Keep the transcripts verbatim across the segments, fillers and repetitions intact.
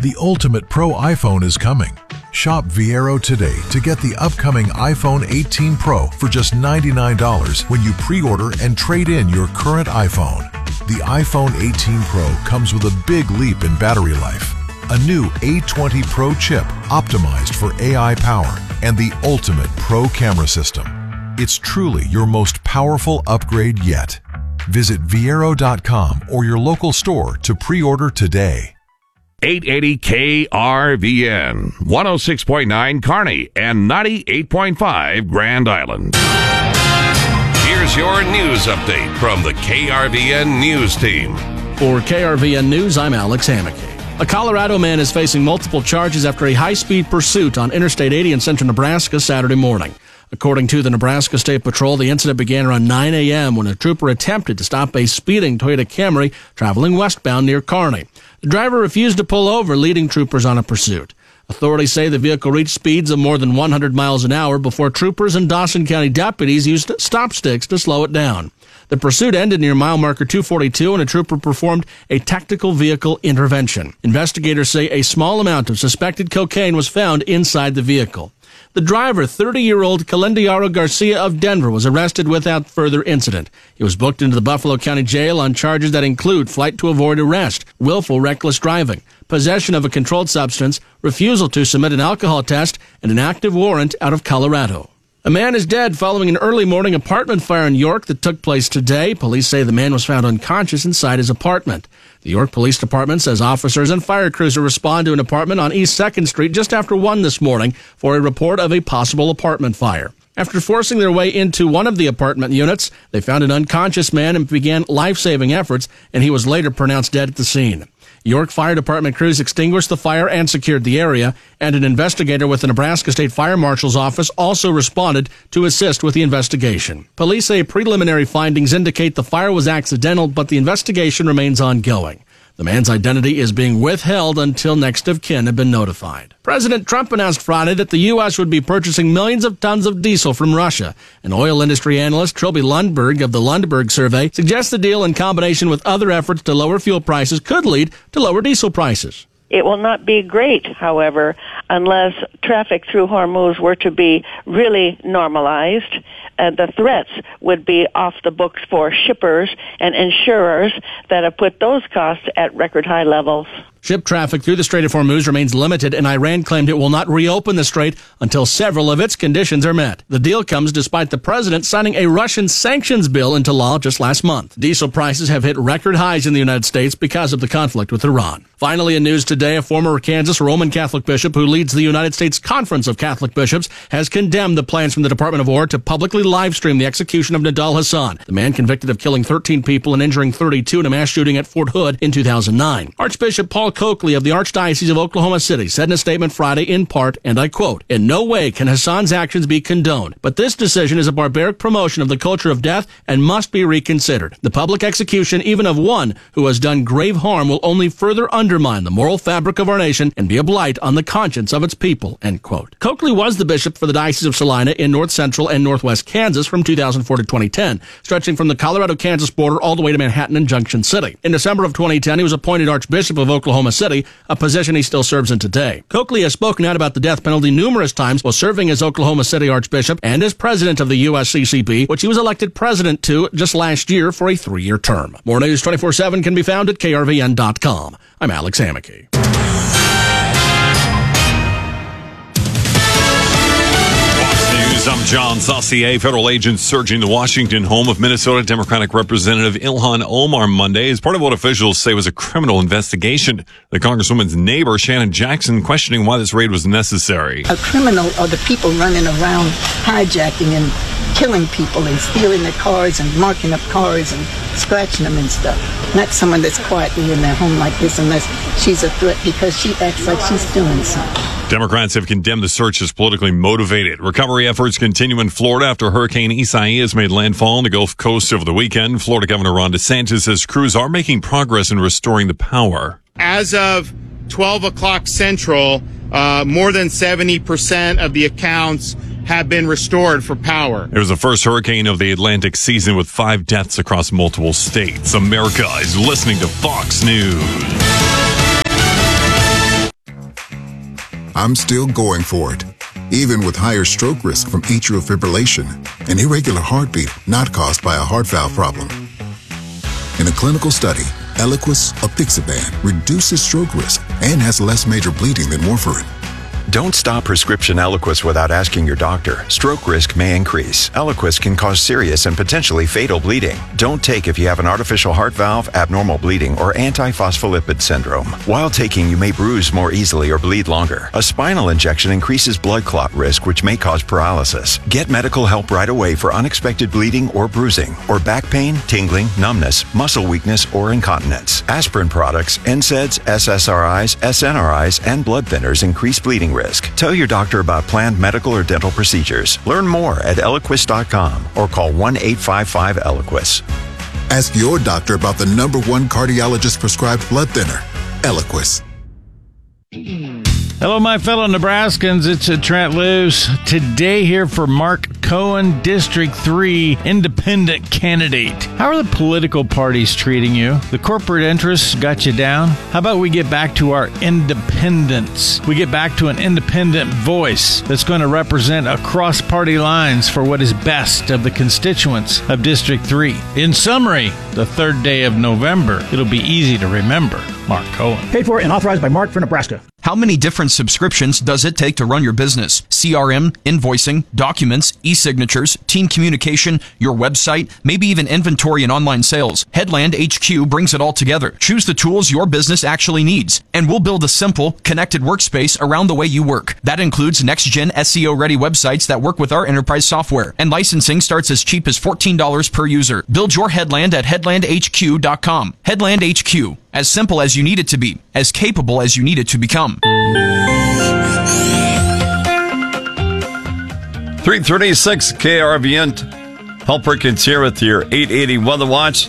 The ultimate pro iPhone is coming. Shop Viero today to get the upcoming iPhone eighteen Pro for just ninety-nine dollars when you pre-order and trade in your current iPhone. The iPhone eighteen Pro comes with a big leap in battery life, a new A twenty Pro chip optimized for A I power, and the ultimate pro camera system. It's truly your most powerful upgrade yet. Visit Viero dot com or your local store to pre-order today. eight eighty K R V N, one oh six point nine Kearney, and ninety-eight point five Grand Island. Here's your news update from the K R V N News Team. For K R V N News, I'm Alex Hammack. A Colorado man is facing multiple charges after a high-speed pursuit on Interstate eighty in central Nebraska Saturday morning. According to the Nebraska State Patrol, the incident began around nine a.m. when a trooper attempted to stop a speeding Toyota Camry traveling westbound near Kearney. The driver refused to pull over, leading troopers on a pursuit. Authorities say the vehicle reached speeds of more than one hundred miles an hour before troopers and Dawson County deputies used stop sticks to slow it down. The pursuit ended near mile marker two forty-two, and a trooper performed a tactical vehicle intervention. Investigators say a small amount of suspected cocaine was found inside the vehicle. The driver, thirty-year-old Calendiaro Garcia of Denver, was arrested without further incident. He was booked into the Buffalo County Jail on charges that include flight to avoid arrest, willful reckless driving, possession of a controlled substance, refusal to submit an alcohol test, and an active warrant out of Colorado. A man is dead following an early morning apartment fire in York that took place today. Police say the man was found unconscious inside his apartment. The York Police Department says officers and fire crews will respond to an apartment on East second Street just after one this morning for a report of a possible apartment fire. After forcing their way into one of the apartment units, they found an unconscious man and began life-saving efforts, and he was later pronounced dead at the scene. York Fire Department crews extinguished the fire and secured the area, and an investigator with the Nebraska State Fire Marshal's office also responded to assist with the investigation. Police say preliminary findings indicate the fire was accidental, but the investigation remains ongoing. The man's identity is being withheld until next of kin have been notified. President Trump announced Friday that the U S would be purchasing millions of tons of diesel from Russia. An oil industry analyst, Trilby Lundberg of the Lundberg Survey, suggests the deal in combination with other efforts to lower fuel prices could lead to lower diesel prices. It will not be great, however, unless traffic through Hormuz were to be really normalized. Uh, the threats would be off the books for shippers and insurers that have put those costs at record high levels. Ship traffic through the Strait of Hormuz remains limited, and Iran claimed it will not reopen the strait until several of its conditions are met. The deal comes despite the president signing a Russian sanctions bill into law just last month. Diesel prices have hit record highs in the United States because of the conflict with Iran. Finally, in news today, a former Kansas Roman Catholic bishop who leads the United States Conference of Catholic Bishops has condemned the plans from the Department of War to publicly livestream the execution of Nidal Hassan, the man convicted of killing thirteen people and injuring thirty-two in a mass shooting at Fort Hood in two thousand nine. Archbishop Paul Coakley of the Archdiocese of Oklahoma City said in a statement Friday in part, and I quote, "In no way can Hassan's actions be condoned, but this decision is a barbaric promotion of the culture of death and must be reconsidered. The public execution, even of one who has done grave harm, will only further undermine the moral fabric of our nation and be a blight on the conscience of its people," end quote. Coakley was the bishop for the Diocese of Salina in north central and northwest Kansas from two thousand four to twenty ten, stretching from the Colorado-Kansas border all the way to Manhattan and Junction City. In December of twenty ten, he was appointed Archbishop of Oklahoma City, a position he still serves in today. Coakley has spoken out about the death penalty numerous times while serving as Oklahoma City Archbishop and as president of the U S C C B, which he was elected president to just last year for a three-year term. More news twenty-four seven can be found at K R V N dot com. I'm Alex Hammack. I'm John Saucier. Federal agents searching the Washington home of Minnesota Democratic Representative Ilhan Omar Monday as part of what officials say was a criminal investigation. The Congresswoman's neighbor, Shannon Jackson, questioning why this raid was necessary. A criminal are the people running around hijacking and killing people and stealing their cars and marking up cars and scratching them and stuff. Not someone that's quietly in their home like this unless she's a threat because she acts like she's doing something. Democrats have condemned the search as politically motivated. Recovery efforts continue in Florida after Hurricane Isaias made landfall on the Gulf Coast over the weekend. Florida Governor Ron DeSantis says crews are making progress in restoring the power. As of twelve o'clock Central, uh, more than seventy percent of the accounts have been restored for power. It was the first hurricane of the Atlantic season with five deaths across multiple states. America is listening to Fox News. I'm still going for it, even with higher stroke risk from atrial fibrillation, an irregular heartbeat not caused by a heart valve problem. In a clinical study, Eliquis apixaban reduces stroke risk and has less major bleeding than warfarin. Don't stop prescription Eliquis without asking your doctor. Stroke risk may increase. Eliquis can cause serious and potentially fatal bleeding. Don't take if you have an artificial heart valve, abnormal bleeding, or antiphospholipid syndrome. While taking, you may bruise more easily or bleed longer. A spinal injection increases blood clot risk, which may cause paralysis. Get medical help right away for unexpected bleeding or bruising, or back pain, tingling, numbness, muscle weakness, or incontinence. Aspirin products, N SAIDs, S S R Is, S N R Is, and blood thinners increase bleeding risk. Tell your doctor about planned medical or dental procedures. Learn more at Eliquis dot com or call one eight five five Eliquis. Ask your doctor about the number one cardiologist prescribed blood thinner, Eliquis. Hello, my fellow Nebraskans. It's a Trent Loos. Today here for Mark Cohen, District three independent candidate. How are the political parties treating you? The corporate interests got you down? How about we get back to our independence? We get back to an independent voice that's going to represent across party lines for what is best of the constituents of District three. In summary, the third day of November, it'll be easy to remember Mark Cohen. Paid for and authorized by Mark for Nebraska. How many different subscriptions does it take to run your business? C R M, invoicing, documents, e-signatures, team communication, your website, maybe even inventory and online sales. Headland H Q brings it all together. Choose the tools your business actually needs, and we'll build a simple, connected workspace around the way you work. That includes next-gen S E O-ready websites that work with our enterprise software, and licensing starts as cheap as fourteen dollars per user. Build your Headland at headland h q dot com. Headland H Q. As simple as you need it to be, as capable as you need it to become. three thirty-six K R V N. Paul Perkins here with your eight eighty Weather Watch.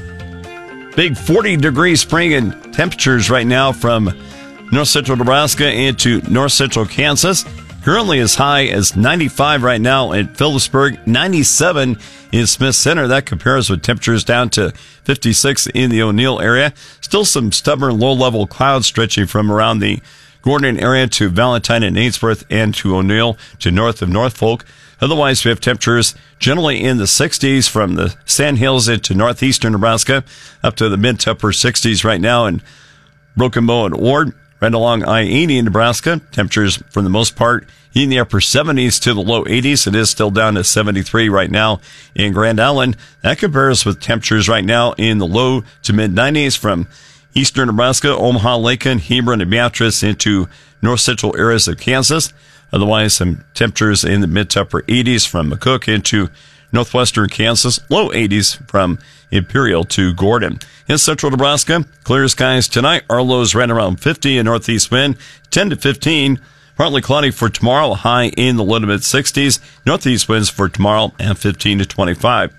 Big forty degree spring in temperatures right now from north central Nebraska into north central Kansas. Currently as high as ninety-five right now in Phillipsburg, ninety-seven in Smith Center. That compares with temperatures down to fifty-six in the O'Neill area. Still some stubborn low-level clouds stretching from around the Gordon area to Valentine and Ainsworth and to O'Neill to north of Norfolk. Otherwise, we have temperatures generally in the sixties from the Sand Hills into northeastern Nebraska up to the mid to upper sixties right now in Broken Bow and Ord. Right along I eighty in Nebraska, temperatures for the most part in the upper seventies to the low eighties. It is still down to seventy-three right now in Grand Island. That compares with temperatures right now in the low to mid nineties from eastern Nebraska, Omaha, Lincoln, Hebron, and Beatrice into north central areas of Kansas. Otherwise, some temperatures in the mid to upper eighties from McCook into northwestern Kansas, low eighties from Imperial to Gordon. In central Nebraska, clear skies tonight. Our lows right around fifty, and northeast wind ten to fifteen. Partly cloudy for tomorrow, high in the low to mid sixties. Northeast winds for tomorrow and fifteen to twenty-five.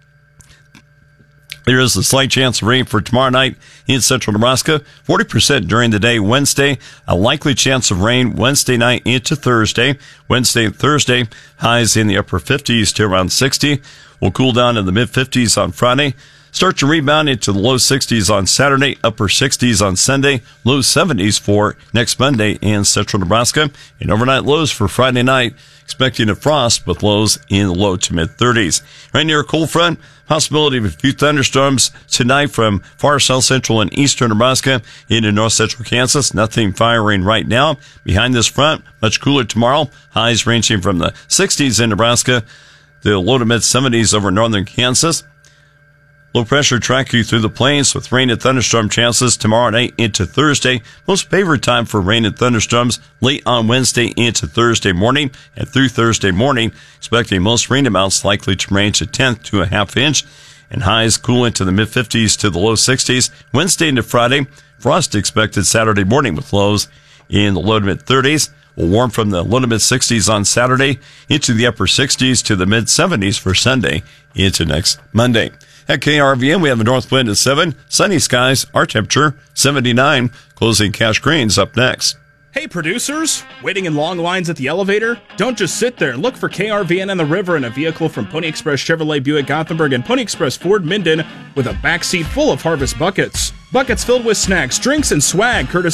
There is a slight chance of rain for tomorrow night in central Nebraska. forty percent during the day Wednesday. A likely chance of rain Wednesday night into Thursday. Wednesday and Thursday, highs in the upper fifties to around sixty. Will cool down in the mid fifties on Friday. Start to rebound into the low sixties on Saturday, upper sixties on Sunday, low seventies for next Monday in central Nebraska. And overnight lows for Friday night, expecting a frost with lows in the low to mid thirties. Right near a cold front, possibility of a few thunderstorms tonight from far south central and eastern Nebraska into north central Kansas. Nothing firing right now. Behind this front, much cooler tomorrow. Highs ranging from the sixties in Nebraska, the low to mid seventies over northern Kansas. Low pressure track you through the plains with rain and thunderstorm chances tomorrow night into Thursday. Most favored time for rain and thunderstorms late on Wednesday into Thursday morning and through Thursday morning. Expecting most rain amounts likely to range a tenth to a half inch, and highs cool into the mid fifties to the low sixties. Wednesday into Friday, frost expected Saturday morning with lows in the low to mid thirties. Will warm from the low to mid sixties on Saturday into the upper sixties to the mid seventies for Sunday into next Monday. At K R V N, we have a north wind at seven. Sunny skies, our temperature seventy-nine. Closing cash greens up next. Hey producers, waiting in long lines at the elevator? Don't just sit there. Look for K R V N on the river in a vehicle from Pony Express Chevrolet Buick Gothenburg and Pony Express Ford Minden with a backseat full of harvest buckets. Buckets filled with snacks, drinks, and swag courtesy